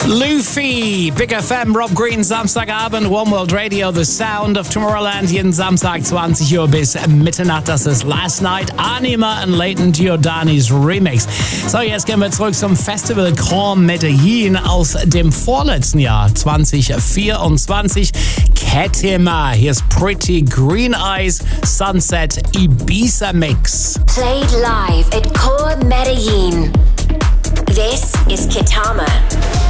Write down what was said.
Luffy, Big FM, Rob Green, Samstagabend, One World Radio, The Sound of Tomorrowland, jeden Samstag 20 Uhr bis Mitternacht. Das ist Last Night, Anima und Leighton Giordani's Remix. So, jetzt gehen wir zurück zum Festival Grand Medellin aus dem vorletzten Jahr, 2024. Ketema, hier ist Pretty Green Eyes, Sunset Ibiza Mix. Played live at Core Medellin. This is Ketama.